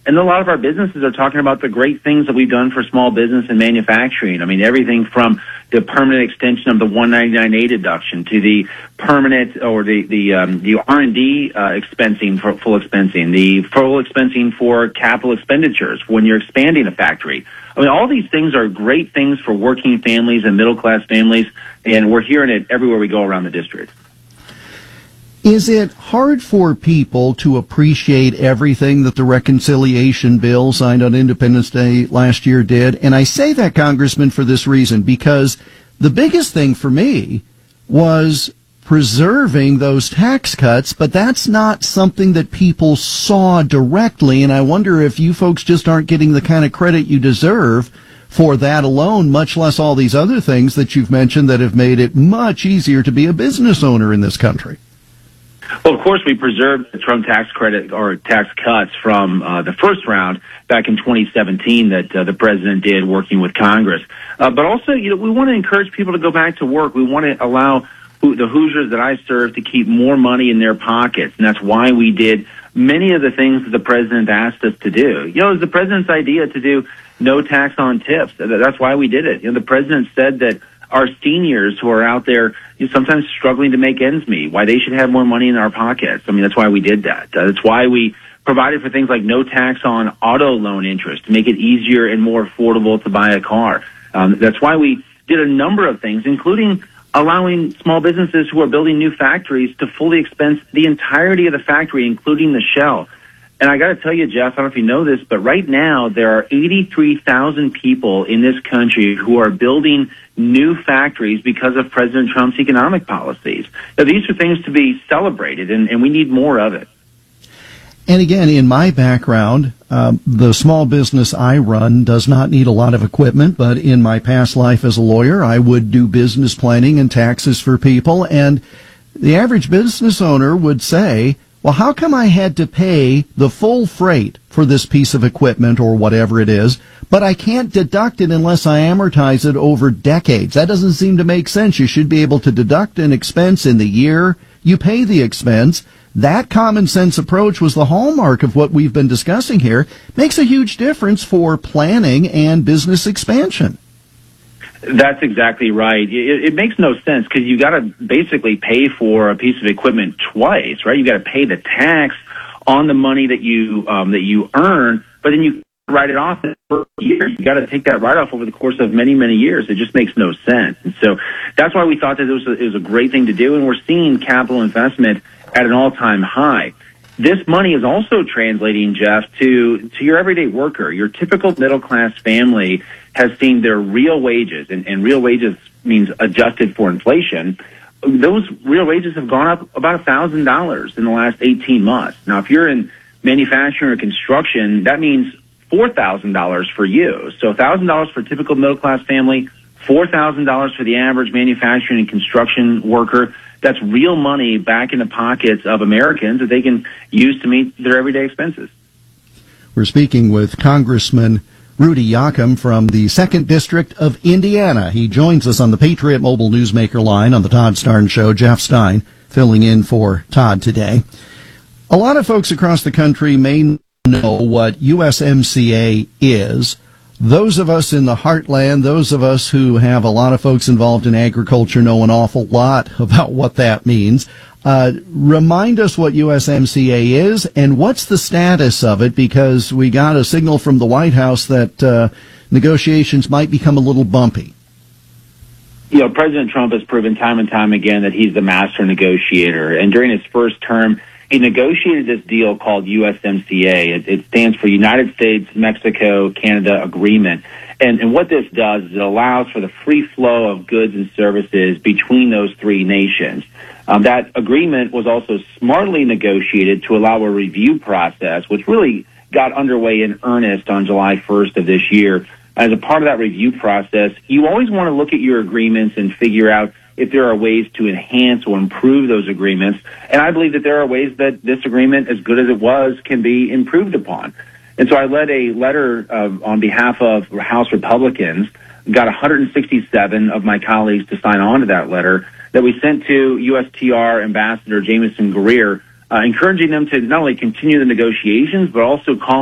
And a lot of our businesses are talking about the great things that we've done for small business and manufacturing. I mean, everything from the permanent extension of the 199A deduction to the permanent or the R&D expensing for full expensing, the full expensing for capital expenditures when you're expanding a factory. I mean, all these things are great things for working families and middle-class families, and we're hearing it everywhere we go around the district. Is it hard for people to appreciate everything that the reconciliation bill signed on Independence Day last year did? And I say that, Congressman, for this reason, because the biggest thing for me was preserving those tax cuts, but that's not something that people saw directly, and I wonder if you folks just aren't getting the kind of credit you deserve for that alone, much less all these other things that you've mentioned that have made it much easier to be a business owner in this country. Well, of course, we preserved the Trump tax credit or tax cuts from the first round back in 2017 that the president did working with Congress. But also, we want to encourage people to go back to work. We want to allow the Hoosiers that I serve to keep more money in their pockets. And that's why we did many of the things that the president asked us to do. It was the president's idea to do no tax on tips. That's why we did it. The president said that our seniors who are out there sometimes struggling to make ends meet, why they should have more money in our pockets. I mean, that's why we did that. That's why we provided for things like no tax on auto loan interest to make it easier and more affordable to buy a car. That's why we did a number of things, including allowing small businesses who are building new factories to fully expense the entirety of the factory, including the shell. And I got to tell you, Jeff, I don't know if you know this, but right now there are 83,000 people in this country who are building new factories because of President Trump's economic policies. Now, these are things to be celebrated, and we need more of it. And again, in my background, the small business I run does not need a lot of equipment, but in my past life as a lawyer, I would do business planning and taxes for people, and the average business owner would say, well, how come I had to pay the full freight for this piece of equipment or whatever it is, but I can't deduct it unless I amortize it over decades? That doesn't seem to make sense. You should be able to deduct an expense in the year you pay the expense. That common sense approach was the hallmark of what we've been discussing here. Makes a huge difference for planning and business expansion. That's exactly right. It makes no sense because you got to basically pay for a piece of equipment twice, right? You got to pay the tax on the money that you earn, but then you write it off for a year. You got to take that write-off over the course of many, many years. It just makes no sense. And so that's why we thought that it was a great thing to do, and we're seeing capital investment at an all-time high. This money is also translating, Jeff, to your everyday worker. Your typical middle-class family has seen their real wages, and real wages means adjusted for inflation. Those real wages have gone up about $1,000 in the last 18 months. Now, if you're in manufacturing or construction, that means $4,000 for you. So $1,000 for a typical middle-class family, $4,000 for the average manufacturing and construction worker. That's real money back in the pockets of Americans that they can use to meet their everyday expenses. We're speaking with Congressman Rudy Yoakum from the 2nd District of Indiana. He joins us on the Patriot Mobile Newsmaker line on the Todd Starnes Show. Jeff Stein filling in for Todd today. A lot of folks across the country may know what USMCA is. Those of us in the heartland, those of us who have a lot of folks involved in agriculture know an awful lot about what that means. Remind us what USMCA is and what's the status of it, because we got a signal from the White House that negotiations might become a little bumpy. President Trump has proven time and time again that he's the master negotiator. And during his first term, he negotiated this deal called USMCA. It stands for United States, Mexico, Canada Agreement. And what this does is it allows for the free flow of goods and services between those three nations. That agreement was also smartly negotiated to allow a review process, which really got underway in earnest on July 1st of this year. As a part of that review process, you always want to look at your agreements and figure out if there are ways to enhance or improve those agreements. And I believe that there are ways that this agreement, as good as it was, can be improved upon. And so I led a letter on behalf of House Republicans, got 167 of my colleagues to sign on to that letter that we sent to USTR Ambassador Jamieson Greer, encouraging them to not only continue the negotiations, but also call